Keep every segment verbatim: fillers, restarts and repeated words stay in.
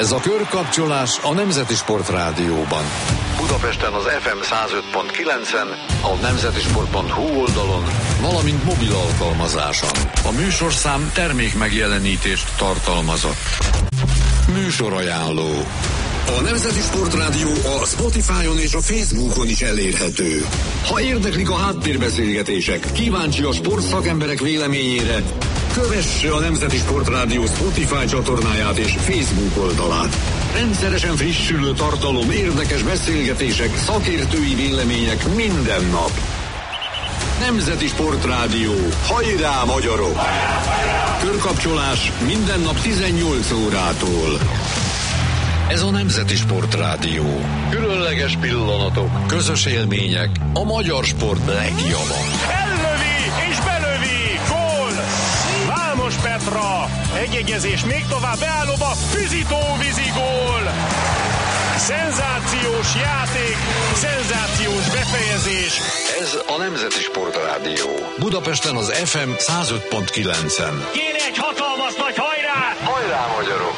Ez a körkapcsolás a Nemzeti Sport Rádióban. Budapesten az ef em száz öt pont kilencen, a nemzetisport pont hu oldalon, valamint mobil alkalmazáson. A műsorszám termék megjelenítést tartalmazott. Műsorajánló. A Nemzeti Sport Rádió a Spotify-on és a Facebookon is elérhető. Ha érdeklik a háttérbeszélgetések, kíváncsi a sportszakemberek véleményére, kövesse a Nemzeti Sport Rádió Spotify csatornáját és Facebook oldalát. Rendszeresen frissülő tartalom, érdekes beszélgetések, szakértői vélemények minden nap. Nemzeti Sport Rádió. Hajrá, magyarok! Körkapcsolás minden nap tizennyolc órától. Ez a Nemzeti Sport Rádió. Különleges pillanatok, közös élmények, a magyar sport legjava. Ellövi és belövi! Gól! Vámos Petra! Egyegyezés még tovább beállóba, Füzitó vízi gól! Szenzációs játék, szenzációs befejezés. Ez a Nemzeti Sport Rádió. Budapesten az ef em száz öt pont kilencen. Kéne egy hatalmas nagy hajrá! Hajrá, magyarok!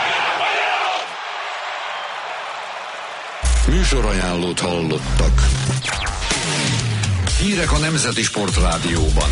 Műsorajánlót hallottak. Hírek a Nemzeti Sport Rádióban.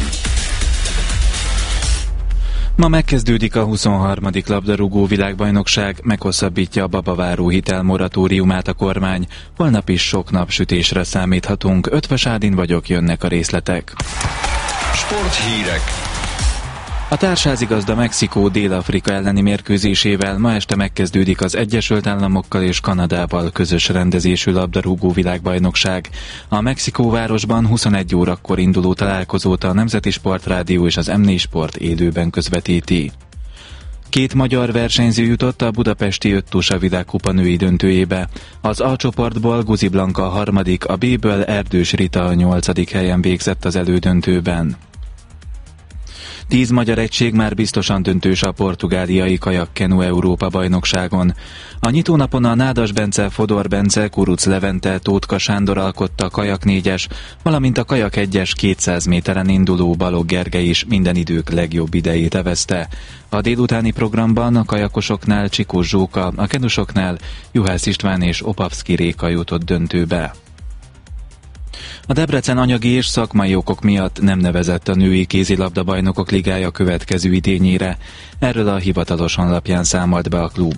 Ma megkezdődik a huszonharmadik labdarúgó világbajnokság, meghosszabbítja a babaváró hitelmoratóriumát a kormány. Holnap is sok napsütésre számíthatunk. Ötvös Ádin vagyok, jönnek a részletek. Sporthírek. A társházigazda Mexikó Dél-Afrika elleni mérkőzésével ma este megkezdődik az Egyesült Államokkal és Kanadával közös rendezésű labdarúgó világbajnokság. A Mexikóvárosban huszonegy órakor induló találkozót a Nemzeti Sport Rádió és az em négy Sport élőben közvetíti. Két magyar versenyző jutott a budapesti Öttusa világkupa női döntőjébe. Az A csoportból Guzi Blanka a harmadik, a B-ből Erdős Rita a nyolcadik helyen végzett az elődöntőben. Tíz magyar egység már biztosan döntős a portugáliai kajak-kenu Európa-bajnokságon. A nyitónapon a Nádas Bence, Fodor Bence, Kuruc Levente, Tótka Sándor alkotta a kajak négyes, valamint a kajak egyes kétszáz méteren induló Balogh Gergely is minden idők legjobb idejét evezte. A délutáni programban a kajakosoknál Csikós Zsóka, a kenusoknál Juhász István és Opavszki Réka jutott döntőbe. A Debrecen anyagi és szakmai okok miatt nem nevezett a női kézilabda bajnokok ligája következő idényére. Erről a hivatalos honlapján számolt be a klub.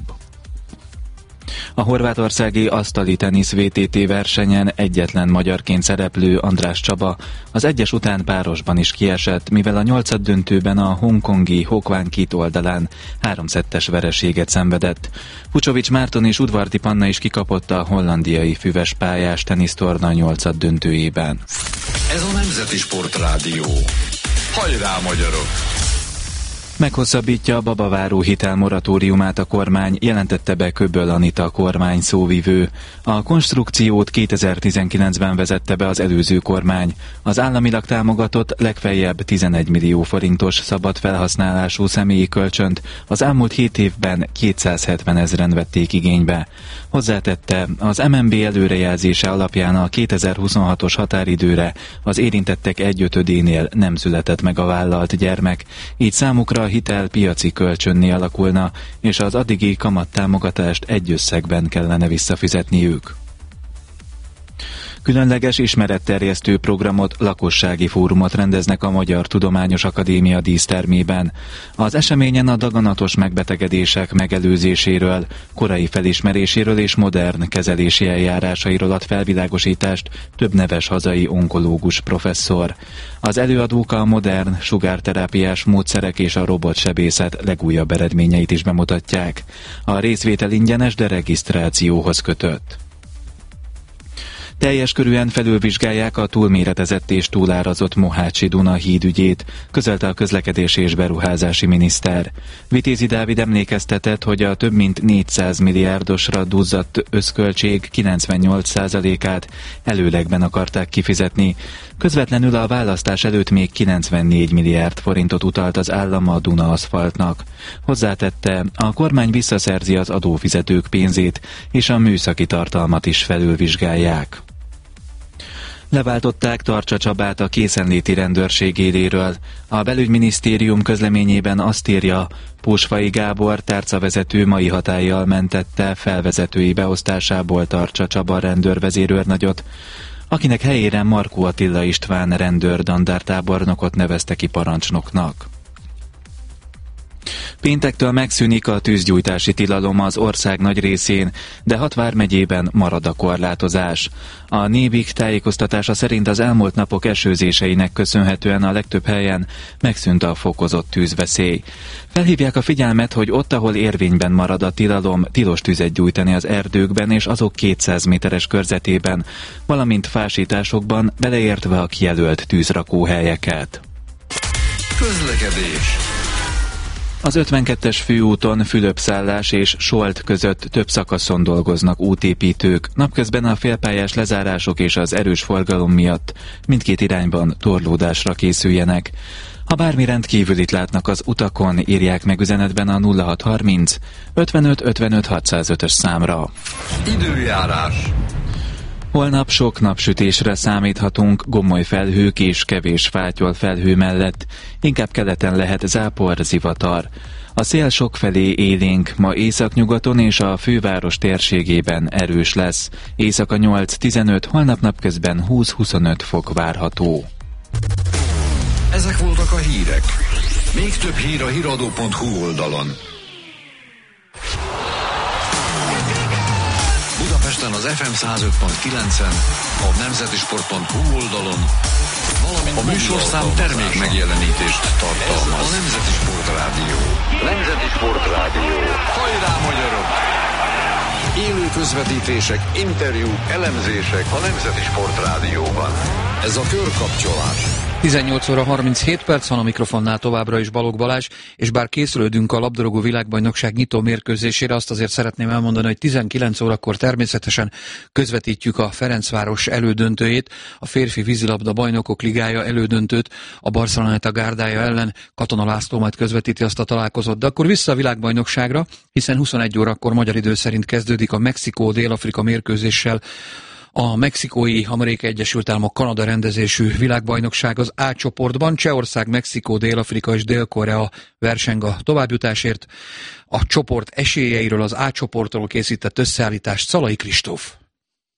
A horvátországi asztali tenisz vé té té versenyen egyetlen magyarként szereplő András Csaba az egyes után párosban is kiesett, mivel a nyolcaddöntőben a hongkongi Hokwán Kit oldalán háromszettes vereséget szenvedett. Fucsovics Márton és Udvardi Panna is kikapott a hollandiai füves pályás tenisztorna nyolcaddöntőjében. Ez a Nemzeti Sport Rádió. Hajrá, magyarok! Meghosszabbítja a babaváró hitelmoratóriumát a kormány, jelentette be Köbböl Anita kormány szóvivő. A konstrukciót kétezer-tizenkilencben vezette be az előző kormány. Az államilag támogatott legfeljebb tizenegy millió forintos szabad felhasználású személyi kölcsönt az elmúlt hét évben kétszázhetven ezren vették igénybe. Hozzátette, az em en bé előrejelzése alapján a kétezer-huszonhatos határidőre az érintettek egyötödénél nem született meg a vállalt gyermek, így számukra a hitel piaci kölcsönné alakulna, és az addigi kamattámogatást egy összegben kellene visszafizetniük. Különleges ismeretterjesztő programot, lakossági fórumot rendeznek a Magyar Tudományos Akadémia dísztermében. Az eseményen a daganatos megbetegedések megelőzéséről, korai felismeréséről és modern kezelési eljárásairól ad felvilágosítást több neves hazai onkológus professzor. Az előadók a modern sugárterápiás módszerek és a robotsebészet legújabb eredményeit is bemutatják. A részvétel ingyenes, de regisztrációhoz kötött. Teljes körűen felülvizsgálják a túlméretezett és túlárazott Mohácsi Duna híd ügyét, közölte a közlekedési és beruházási miniszter. Vitézi Dávid emlékeztetett, hogy a több mint négyszáz milliárdosra duzzadt összköltség kilencvennyolc százalékát előlegben akarták kifizetni. Közvetlenül a választás előtt még kilencvennégy milliárd forintot utalt az állam a Duna aszfaltnak. Hozzátette, a kormány visszaszerzi az adófizetők pénzét, és a műszaki tartalmat is felülvizsgálják. Leváltották Tarcsa Csabát a készenléti rendőrség éléről. A belügyminisztérium közleményében azt írja, Pósfai Gábor tárcavezető mai hatállyal mentette felvezetői beosztásából Tarcsa Csaba rendőrvezérőrnagyot, akinek helyére Markó Attila István rendőr dandártábornokot nevezte ki parancsnoknak. Péntektől megszűnik a tűzgyújtási tilalom az ország nagy részén, de hat vármegyében marad a korlátozás. A Nébik tájékoztatása szerint az elmúlt napok esőzéseinek köszönhetően a legtöbb helyen megszűnt a fokozott tűzveszély. Felhívják a figyelmet, hogy ott, ahol érvényben marad a tilalom, tilos tüzet gyújtani az erdőkben és azok kétszáz méteres körzetében, valamint fásításokban, beleértve a kijelölt tűzrakóhelyeket. Közlekedés. Az ötvenkettes főúton Fülöp-szállás és Solt között több szakaszon dolgoznak útépítők, napközben a félpályás lezárások és az erős forgalom miatt mindkét irányban torlódásra készüljenek. Ha bármi rendkívülit látnak az utakon, írják meg üzenetben a nulla hat harminc ötvenöt ötvenöt hatszázötös számra. Időjárás. Holnap sok napsütésre számíthatunk, gomoly felhők és kevés fátyol felhő mellett, inkább keleten lehet zápor, zivatar. A szél sokfelé élénk, ma északnyugaton és a főváros térségében erős lesz. Éjszaka nyolc tizenöt, holnap napközben húsz-huszonöt fok várható. Ezek voltak a hírek. Még több hír a híradó pont hu oldalon. Budapesten az ef em száz öt pont kilencen, a nemzeti sport pont hu oldalon, valamint a műsorszám termék megjelenítést tartalmaz. Ez a Nemzeti Sport Rádió. Nemzeti Sport Rádió. Hajrá, magyarok! Élő közvetítések, interjúk, elemzések a Nemzeti Sport Rádióban. Ez a körkapcsolás. tizennyolc óra harminchét perc van, a mikrofonnál továbbra is Balogh Balázs, és bár készülődünk a labdarúgó világbajnokság nyitó mérkőzésére, azt azért szeretném elmondani, hogy tizenkilenc órakor természetesen közvetítjük a Ferencváros elődöntőjét, a férfi vízilabda bajnokok ligája elődöntőt, a Barceloneta gárdája ellen. Katona László majd közvetíti azt a találkozót, de akkor vissza a világbajnokságra, hiszen huszonegy órakor magyar idő szerint kezdődik a Mexikó-Dél-Afrika mérkőzéssel a mexikói Amerikai Egyesült Államok Kanada rendezésű világbajnokság az A csoportban. Csehország, Mexikó, Dél-Afrika és Dél-Korea verseng a továbbjutásért. A csoport esélyeiről, az A csoportról készített összeállítást Szalai Kristóf.